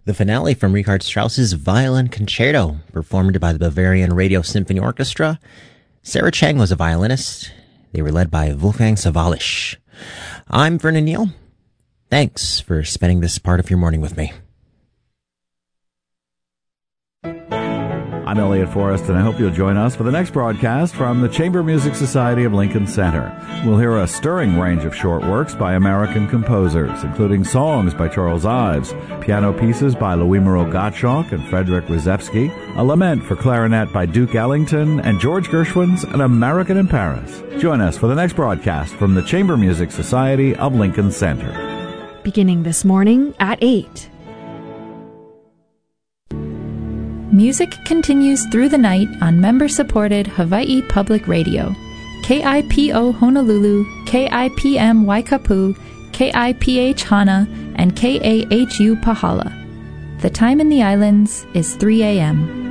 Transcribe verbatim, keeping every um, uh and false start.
The finale from Richard Strauss's Violin Concerto, performed by the Bavarian Radio Symphony Orchestra. Sarah Chang was a violinist. They were led by Wolfgang Sawallisch. I'm Vernon Neal. Thanks for spending this part of your morning with me. I'm Elliot Forrest, and I hope you'll join us for the next broadcast from the Chamber Music Society of Lincoln Center. We'll hear a stirring range of short works by American composers, including songs by Charles Ives, piano pieces by Louis-Moreau Gottschalk and Frederick Rzepski, a lament for clarinet by Duke Ellington, and George Gershwin's An American in Paris. Join us for the next broadcast from the Chamber Music Society of Lincoln Center. Beginning this morning at eight. Music continues through the night on member-supported Hawaii Public Radio. K I P O Honolulu, K I P M Waikapu, K I P H Hana, and K A H U Pahala. The time in the islands is three a.m.